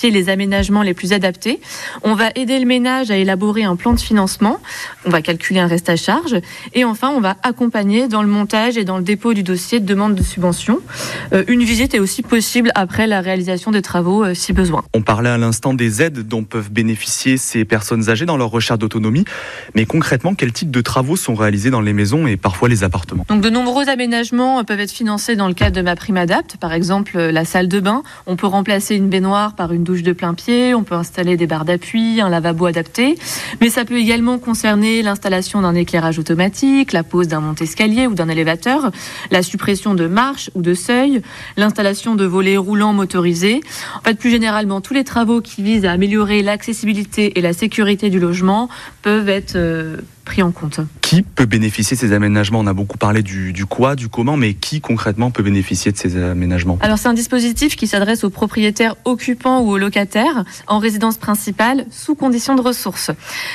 identifier les aménagements les plus adaptés. On va aider le ménage à élaborer un plan de financement. On va calculer un reste à charge. Et enfin, on va accompagner dans le montage et dans le dépôt du dossier de demande de subvention. Une visite est aussi possible après la réalisation des travaux si besoin. On parlait à l'instant des aides dont peuvent bénéficier ces personnes âgées dans leur recherche d'autonomie. Mais concrètement, quel type de travaux sont réalisés dans les maisons et parfois les appartements ? Donc de nombreux aménagements peuvent être financés dans le cadre de MaPrimeAdapt. Par exemple, la salle de bain. On peut remplacer une baignoire par une douche de plein pied. On peut installer des barres d'appui, un lavabo adapté. Mais ça peut également concerner l'installation d'un éclairage automatique, la pose d'un monte-escalier ou d'un élévateur, la suppression de marches ou de seuils, l'installation de volets roulants motorisés. En fait, plus généralement, tous les travaux qui visent à améliorer l'accessibilité et la sécurité du logement peuvent être pris en compte. Qui peut bénéficier de ces aménagements ? On a beaucoup parlé du quoi, du comment, mais qui concrètement peut bénéficier de ces aménagements ? Alors c'est un dispositif qui s'adresse aux propriétaires occupants ou aux locataires en résidence principale sous condition de ressources.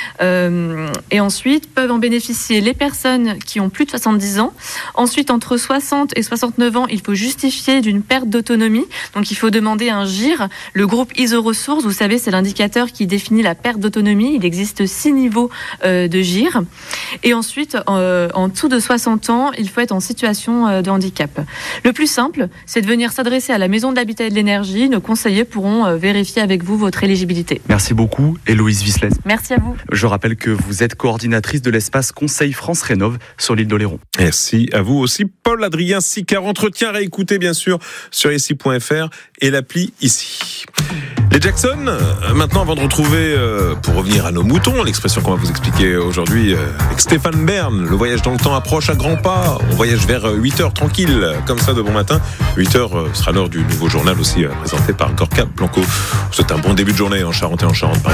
Et ensuite peuvent en bénéficier les personnes qui ont plus de 70 ans. Ensuite, entre 60 et 69 ans, il faut justifier d'une perte d'autonomie. Donc il faut demander un GIR. Le groupe ISO-Ressources, vous savez, c'est l'indicateur qui définit la perte d'autonomie. Il existe 6 niveaux de GIR. Et ensuite, en dessous de 60 ans, il faut être en situation de handicap. Le plus simple, c'est de venir s'adresser à la Maison de l'Habitat et de l'Énergie. Nos conseillers pourront vérifier avec vous votre éligibilité. Merci beaucoup, Héloïse Wissler. Merci à vous. Je rappelle que vous êtes coordinatrice de l'espace Conseil France Rénov sur l'île d'Oléron. Merci à vous aussi, Paul-Adrien Sicard. Entretien réécouté, bien sûr, sur ici.fr et l'appli ici. Les Jackson, maintenant, avant de retrouver, pour revenir à nos moutons, l'expression qu'on va vous expliquer aujourd'hui avec Stéphane Bern, le voyage dans le temps approche à grands pas. On voyage vers 8h tranquille, comme ça de bon matin. 8h sera l'heure du nouveau journal aussi présenté par Gorka Blanco. C'est un bon début de journée en Charente et en Charente.